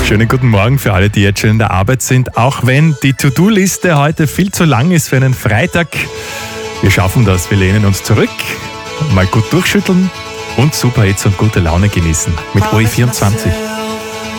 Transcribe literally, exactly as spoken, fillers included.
Schönen guten Morgen für alle, die jetzt schon in der Arbeit sind. Auch wenn die To-Do-Liste heute viel zu lang ist für einen Freitag. Wir schaffen das, wir lehnen uns zurück, mal gut durchschütteln und super Hits und gute Laune genießen mit O E vierundzwanzig.